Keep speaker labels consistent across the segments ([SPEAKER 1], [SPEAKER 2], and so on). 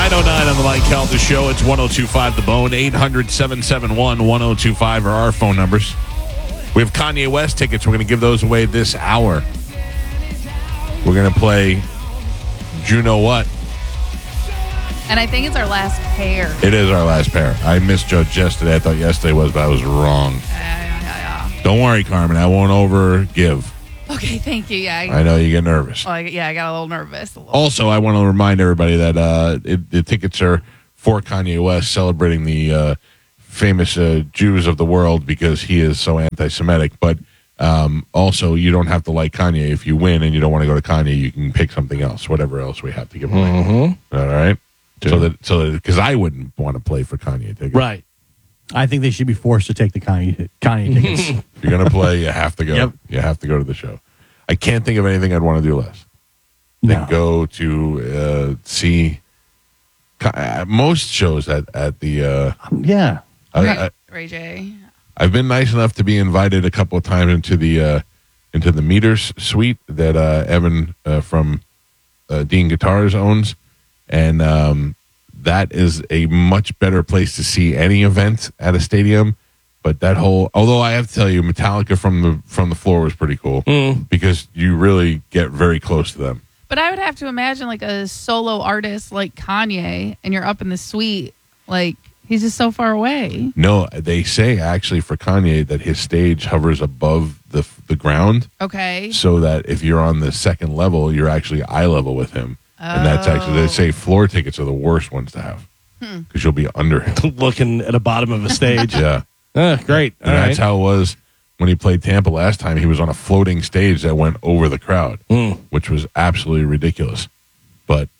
[SPEAKER 1] 9:09 on the Mike Calta Show. It's 102.5 The Bone. 800-771-1025 are our phone numbers. We have Kanye West tickets. We're going to give those away this hour. We're going to play You Know What.
[SPEAKER 2] And I think it's our last pair.
[SPEAKER 1] It is our last pair. I misjudged yesterday. I thought yesterday was, but I was wrong.
[SPEAKER 2] Yeah.
[SPEAKER 1] Don't worry, Carmen. I won't overgive.
[SPEAKER 2] Okay, thank you. Yeah,
[SPEAKER 1] I know you get nervous.
[SPEAKER 2] I got a little nervous.
[SPEAKER 1] Also, I want to remind everybody that the tickets are for Kanye West celebrating the famous Jews of the world because he is so anti-Semitic. But also, you don't have to like Kanye. If you win and you don't want to go to Kanye, you can pick something else, whatever else we have to give away. Mm-hmm. All right? Sure. So because I wouldn't want to play for Kanye tickets.
[SPEAKER 3] Right. I think they should be forced to take the Kanye tickets.
[SPEAKER 1] If you're going to play, you have to go.
[SPEAKER 3] Yep.
[SPEAKER 1] You have to go to the show. I can't think of anything I'd want to do less than go to see most shows at the.
[SPEAKER 3] Yeah.
[SPEAKER 2] Ray J.
[SPEAKER 1] I've been nice enough to be invited a couple of times into the Meters suite that Evan from Dean Guitars owns, and that is a much better place to see any event at a stadium. But that whole, although I have to tell you, Metallica from the floor was pretty cool because you really get very close to them.
[SPEAKER 2] But I would have to imagine like a solo artist like Kanye, and you're up in the suite, like he's just so far away.
[SPEAKER 1] No, they say actually for Kanye that his stage hovers above the ground.
[SPEAKER 2] Okay.
[SPEAKER 1] So that if you're on the second level, you're actually eye level with him. And that's actually, they say floor tickets are the worst ones to have because you'll be under him.
[SPEAKER 3] Looking at the bottom of a stage.
[SPEAKER 1] Yeah.
[SPEAKER 3] Great.
[SPEAKER 1] And that's how it was when he played Tampa last time. He was on a floating stage that went over the crowd, which was absolutely ridiculous. But,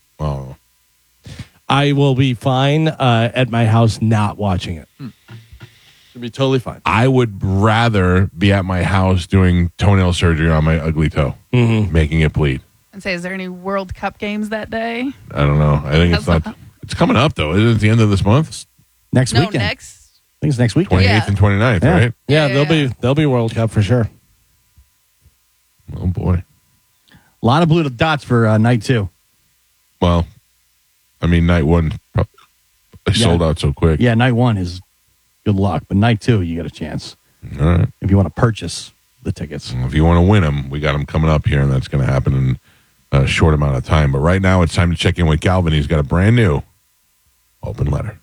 [SPEAKER 3] I will be fine at my house not watching it. Should be totally fine.
[SPEAKER 1] I would rather be at my house doing toenail surgery on my ugly toe, making it bleed.
[SPEAKER 2] And say, is there any World Cup games that day?
[SPEAKER 1] I don't know. I think it's not. It's coming up, though. Isn't it at the end of this month?
[SPEAKER 3] Next weekend. I think it's next weekend.
[SPEAKER 1] 28th and 29th, right?
[SPEAKER 3] Yeah, there'll be World Cup for sure.
[SPEAKER 1] Oh, boy.
[SPEAKER 3] A lot of blue dots for night two.
[SPEAKER 1] Well, I mean, night one sold out so quick.
[SPEAKER 3] Yeah, night one is good luck. But night two, you got a chance.
[SPEAKER 1] All right.
[SPEAKER 3] If you want to purchase the tickets.
[SPEAKER 1] If you want to win them, we got them coming up here, and that's going to happen in a short amount of time. But right now, it's time to check in with Galvin. He's got a brand new open letter.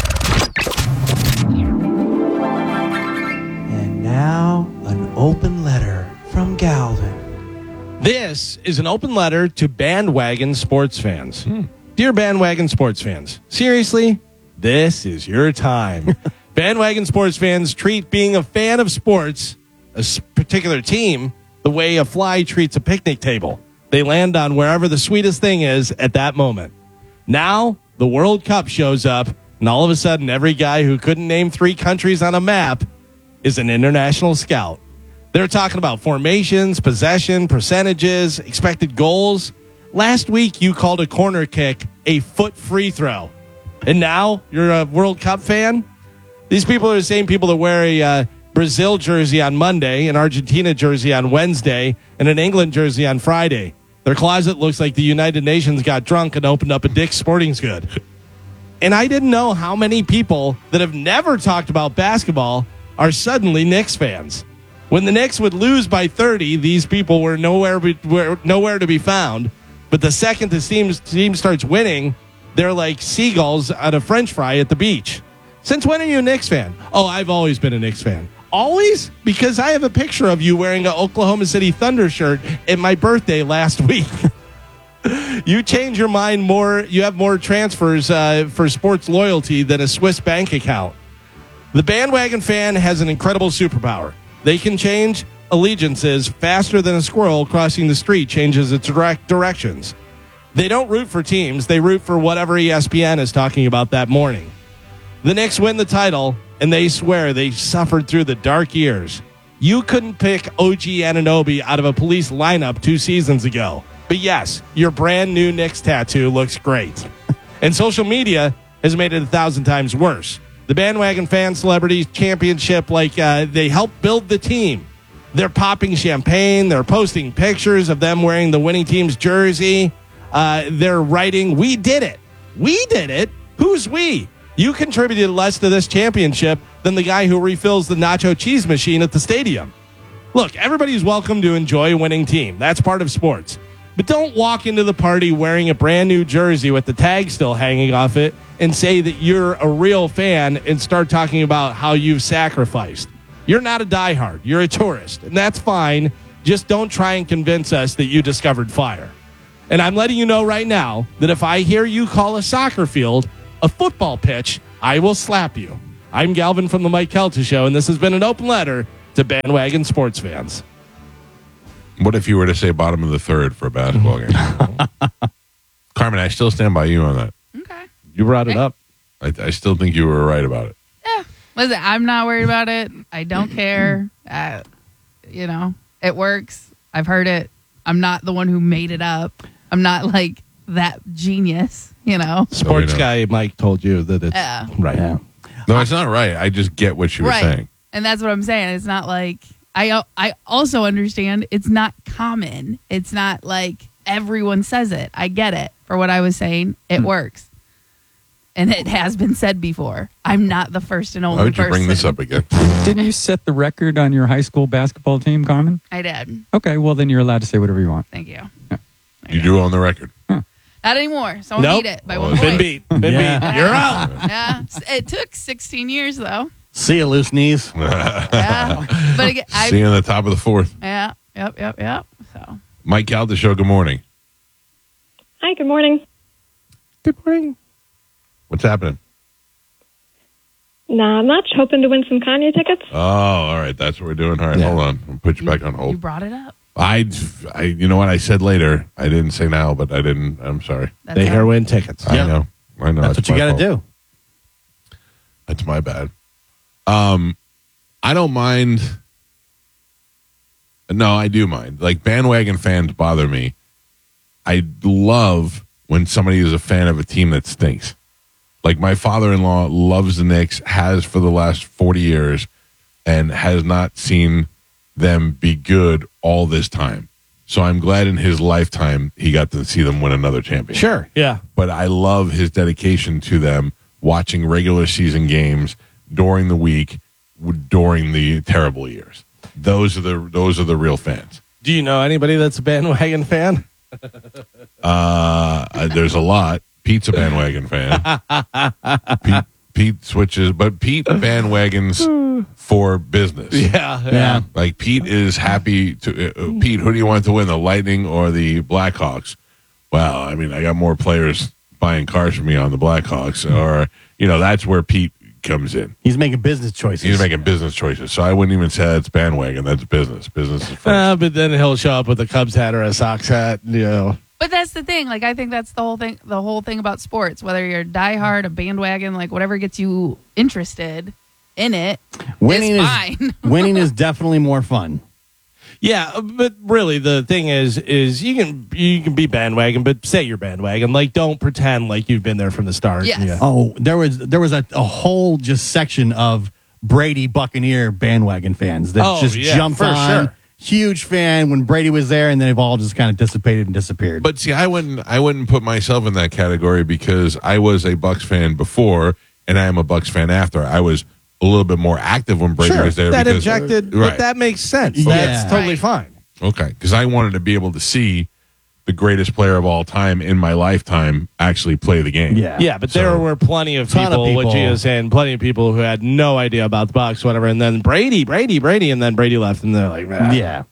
[SPEAKER 4] And now, an open letter from Galvin.
[SPEAKER 3] This is an open letter to bandwagon sports fans. Dear bandwagon sports fans, seriously, this is your time. Bandwagon sports fans treat being a fan of sports, a particular team, the way a fly treats a picnic table. They land on wherever the sweetest thing is at that moment. Now, the World Cup shows up, and all of a sudden, every guy who couldn't name 3 countries on a map is an international scout. They're talking about formations, possession, percentages, expected goals. Last week, you called a corner kick a foot free throw. And now, you're a World Cup fan? These people are the same people that wear a Brazil jersey on Monday, an Argentina jersey on Wednesday, and an England jersey on Friday. Their closet looks like the United Nations got drunk and opened up a Dick's Sporting Goods. And I didn't know how many people that have never talked about basketball are suddenly Knicks fans. When the Knicks would lose by 30, these people were nowhere to be found. But the second the team starts winning, they're like seagulls at a French fry at the beach. Since when are you a Knicks fan? Oh, I've always been a Knicks fan. Always? Because I have a picture of you wearing an Oklahoma City Thunder shirt at my birthday last week. You change your mind more. You have more transfers for sports loyalty than a Swiss bank account. The bandwagon fan has an incredible superpower. They can change allegiances faster than a squirrel crossing the street changes its directions. They don't root for teams. They root for whatever ESPN is talking about that morning. The Knicks win the title, and they swear they suffered through the dark years. You couldn't pick OG Anunoby out of a Police lineup 2 seasons ago. But yes, your brand new Knicks tattoo looks great. And social media has made it 1,000 times worse. The bandwagon fan celebrities championship, they help build the team. They're popping champagne. They're posting pictures of them wearing the winning team's jersey. They're writing, "We did it." We did it. Who's we? You contributed less to this championship than the guy who refills the nacho cheese machine at the stadium. Look, everybody's welcome to enjoy a winning team. That's part of sports. But don't walk into the party wearing a brand new jersey with the tag still hanging off it and say that you're a real fan and start talking about how you've sacrificed. You're not a diehard. You're a tourist, and that's fine. Just don't try and convince us that you discovered fire. And I'm letting you know right now that if I hear you call a soccer field a football pitch, I will slap you. I'm Galvin from the Mike Kelta Show, and this has been an open letter to bandwagon sports fans.
[SPEAKER 1] What if you were to say bottom of the third for a basketball game? Carmen, I still stand by you on that.
[SPEAKER 2] Okay.
[SPEAKER 3] You brought it up.
[SPEAKER 1] I still think you were right about it.
[SPEAKER 2] Yeah. Listen, I'm not worried about it. I don't care. It works. I've heard it. I'm not the one who made it up. I'm not like that genius,
[SPEAKER 3] Sports guy Mike told you that it's right.
[SPEAKER 5] Yeah.
[SPEAKER 1] No, it's not right. I just get what you were saying.
[SPEAKER 2] And that's what I'm saying. It's not like I also understand it's not common. It's not like everyone says it. I get it. For what I was saying, it works. And it has been said before. I'm not the first and only
[SPEAKER 1] Why would you
[SPEAKER 2] person.
[SPEAKER 1] bring this up again?
[SPEAKER 5] Didn't you set the record on your high school basketball team, Carmen?
[SPEAKER 2] I did.
[SPEAKER 5] Okay, well, then you're allowed to say whatever you want.
[SPEAKER 2] Thank you.
[SPEAKER 1] You do own the record.
[SPEAKER 2] Not anymore. Someone
[SPEAKER 3] Nope.
[SPEAKER 2] beat it by 1 point.
[SPEAKER 3] Been beat.
[SPEAKER 5] Yeah.
[SPEAKER 3] You're out.
[SPEAKER 2] Yeah. It took 16 years, though.
[SPEAKER 6] See you, loose knees.
[SPEAKER 2] Yeah. But again,
[SPEAKER 1] See you on the top of the fourth.
[SPEAKER 2] yeah. Yep. So.
[SPEAKER 1] Mike Calda Show, good morning.
[SPEAKER 7] Hi, good morning.
[SPEAKER 3] Good morning.
[SPEAKER 1] What's happening?
[SPEAKER 7] Not much. Hoping to win some Kanye tickets.
[SPEAKER 1] Oh, all right. That's what we're doing. All right, hold on. I'll put you back on
[SPEAKER 2] You
[SPEAKER 1] hold.
[SPEAKER 2] brought it up.
[SPEAKER 1] You know what I said later? I didn't say now, but I didn't. I'm sorry.
[SPEAKER 2] That's
[SPEAKER 3] They
[SPEAKER 2] all.
[SPEAKER 3] here win tickets.
[SPEAKER 1] I know.
[SPEAKER 6] That's what you got to do.
[SPEAKER 1] That's my bad. I don't mind. No, I do mind. Like, bandwagon fans bother me. I love when somebody is a fan of a team that stinks. Like, my father-in-law loves the Knicks, has for the last 40 years, and has not seen them be good all this time. So I'm glad in his lifetime he got to see them win another championship.
[SPEAKER 3] Sure. Yeah.
[SPEAKER 1] But I love his dedication to them, watching regular season games during the week, during the terrible years. Those are the real fans.
[SPEAKER 3] Do you know anybody that's a bandwagon fan?
[SPEAKER 1] There's a lot. Pete's a bandwagon fan. Pete switches, but Pete bandwagons for business.
[SPEAKER 3] Yeah.
[SPEAKER 1] Like, Pete is happy to. Pete, who do you want to win, the Lightning or the Blackhawks? Well, I mean, I got more players buying cars for me on the Blackhawks, or that's where Pete comes in.
[SPEAKER 6] He's making business choices.
[SPEAKER 1] He's making business choices. So I wouldn't even say that's bandwagon. That's business. Business is first.
[SPEAKER 3] But then he'll show up with a Cubs hat or a Sox hat.
[SPEAKER 2] But that's the thing. Like, I think that's the whole thing. The whole thing about sports, whether you're a diehard, a bandwagon, like whatever gets you interested in it,
[SPEAKER 6] Winning
[SPEAKER 2] is
[SPEAKER 6] is
[SPEAKER 2] fine.
[SPEAKER 6] winning is definitely more fun.
[SPEAKER 3] Yeah, but really the thing is you can be bandwagon, but say you're bandwagon. Like, don't pretend like you've been there from the start.
[SPEAKER 2] Yes.
[SPEAKER 3] Yeah.
[SPEAKER 6] Oh, there was a whole just section of Brady Buccaneer bandwagon fans that just jumped
[SPEAKER 3] for
[SPEAKER 6] on.
[SPEAKER 3] sure.
[SPEAKER 6] Huge fan when Brady was there, and then they've all just kind of dissipated and disappeared.
[SPEAKER 1] But see, I wouldn't put myself in that category because I was a Bucks fan before, and I am a Bucks fan after. I was a little bit more active when Brady was there.
[SPEAKER 3] That
[SPEAKER 1] because,
[SPEAKER 3] injected,
[SPEAKER 1] right?
[SPEAKER 3] but that makes sense.
[SPEAKER 6] Yeah.
[SPEAKER 3] That's totally
[SPEAKER 2] Right.
[SPEAKER 3] fine.
[SPEAKER 1] Okay, because I wanted to be able to see the greatest player of all time in my lifetime actually play the game.
[SPEAKER 3] Yeah, but there were plenty of
[SPEAKER 6] Ton of
[SPEAKER 3] people, what
[SPEAKER 6] people.
[SPEAKER 3] Gia is saying, plenty of people who had no idea about the Bucks, whatever, and then Brady, and then Brady left, and they're like, "Ah."
[SPEAKER 6] yeah,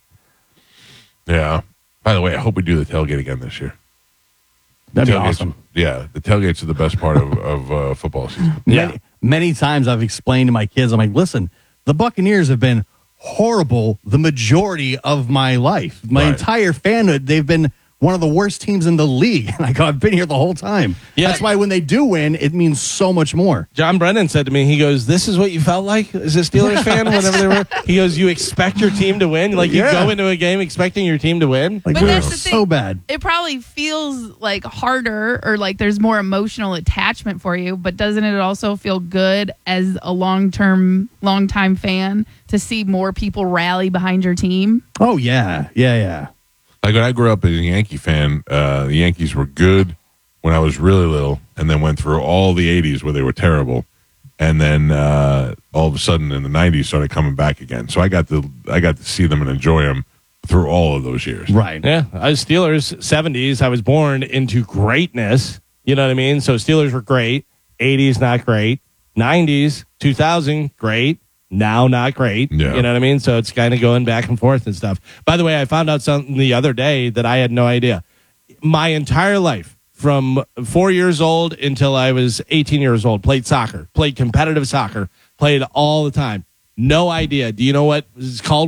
[SPEAKER 1] Yeah. By the way, I hope we do the tailgate again this year.
[SPEAKER 6] that'd be
[SPEAKER 1] Tailgates-
[SPEAKER 6] awesome.
[SPEAKER 1] Yeah, the tailgates are the best part of football season.
[SPEAKER 3] Yeah.
[SPEAKER 6] Many times I've explained to my kids, I'm like, listen, the Buccaneers have been horrible the majority of my life. My
[SPEAKER 1] Right.
[SPEAKER 6] entire fanhood, they've been one of the worst teams in the league. And I go, I've been here the whole time.
[SPEAKER 3] Yeah.
[SPEAKER 6] That's why when they do win, it means so much more.
[SPEAKER 3] John Brennan said to me, he goes, "This is what you felt like as a Steelers fan whenever they were." He goes, "You expect your team to win, like you
[SPEAKER 6] Yeah.
[SPEAKER 3] go into a game expecting your team to win."
[SPEAKER 6] Like,
[SPEAKER 2] But
[SPEAKER 6] we were
[SPEAKER 2] that's the
[SPEAKER 6] so
[SPEAKER 2] thing.
[SPEAKER 6] bad.
[SPEAKER 2] It probably feels like harder or like there's more emotional attachment for you, but doesn't it also feel good as a long time fan to see more people rally behind your team?
[SPEAKER 6] Oh, yeah. Yeah, yeah.
[SPEAKER 1] Like, when I grew up as a Yankee fan, the Yankees were good when I was really little, and then went through all the 80s where they were terrible. And then all of a sudden in the 90s started coming back again. So I got to see them and enjoy them through all of those years.
[SPEAKER 6] Right.
[SPEAKER 3] Yeah, I was Steelers 70s. I was born into greatness. You know what I mean? So Steelers were great. 80s, not great. 90s, 2000, great. Now, not great.
[SPEAKER 1] Yeah.
[SPEAKER 3] You know what I mean? So it's kind of going back and forth and stuff. By the way, I found out something the other day that I had no idea. My entire life, from 4 years old until I was 18 years old, played soccer, played competitive soccer, played all the time. No idea. Do you know what it's called?